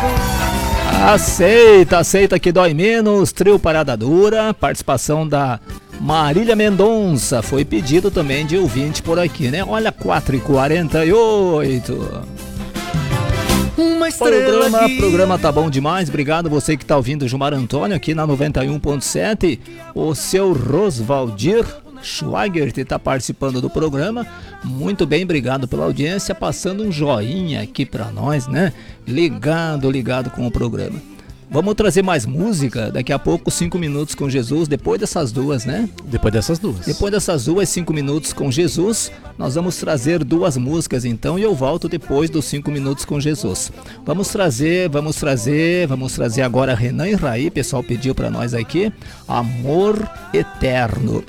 Aceita que dói menos, trio Parada Dura, participação da Marília Mendonça, foi pedido também de ouvinte por aqui, né? Olha, 4h48. Uma estrela programa tá bom demais, obrigado você que tá ouvindo o Gilmar Antônio aqui na 91.7, o seu Rosvaldir Schwager está participando do programa, muito bem, obrigado pela audiência, passando um joinha aqui pra nós, né? Ligado com o programa. Vamos trazer mais música, daqui a pouco 5 minutos com Jesus, depois dessas duas, né? Depois dessas duas, 5 minutos com Jesus, nós vamos trazer duas músicas então e eu volto depois dos 5 minutos com Jesus. Vamos trazer agora Renan e Raí, pessoal pediu pra nós aqui, Amor Eterno.